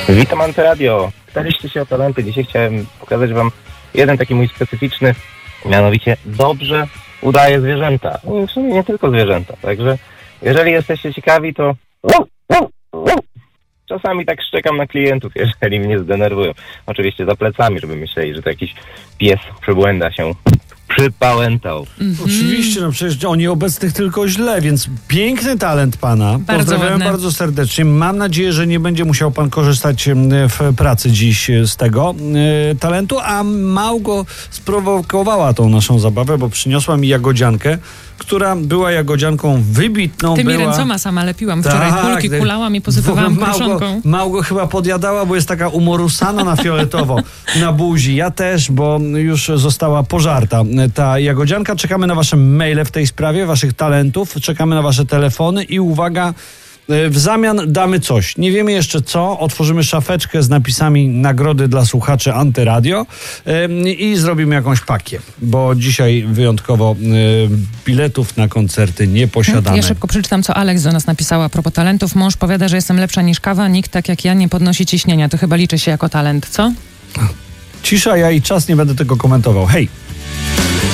Witam Antyradio. Pytaliście się o talenty. Dzisiaj chciałem pokazać wam jeden taki mój specyficzny, mianowicie dobrze udaje zwierzęta. I w sumie nie tylko zwierzęta. Także jeżeli jesteście ciekawi, to czasami tak szczekam na klientów, jeżeli mnie zdenerwują. Oczywiście za plecami, żeby myśleli, że to jakiś pies przybłęda się przypałętał. Oczywiście, no przecież o nieobecnych tylko źle, więc piękny talent pana. Bardzo Pozdrawiam ładne. bardzo serdecznie. Mam nadzieję, że nie będzie musiał pan korzystać w pracy dziś z tego talentu, a Małgo sprowokowała tą naszą zabawę, bo przyniosła mi jagodziankę, która była jagodzianką wybitną. Tymi była... ręcoma sama lepiłam wczoraj. Kulki kulałam i posypywałam kruszonką. Małgo chyba podjadała, bo jest taka umorusana na fioletowo na buzi. Ja też, bo już została pożarta ta jagodzianka. Czekamy na wasze maile w tej sprawie, waszych talentów. Czekamy na wasze telefony i uwaga, w zamian damy coś. Nie wiemy jeszcze co. Otworzymy szafeczkę z napisami nagrody dla słuchaczy Antyradio i zrobimy jakąś pakię, bo dzisiaj wyjątkowo biletów na koncerty nie posiadamy. Ja szybko przeczytam, co Alex do nas napisała a propos talentów. Mąż powiada, że jestem lepsza niż kawa. Nikt tak jak ja nie podnosi ciśnienia. To chyba liczy się jako talent, co? Cisza, ja i czas, nie będę tego komentował. Hej!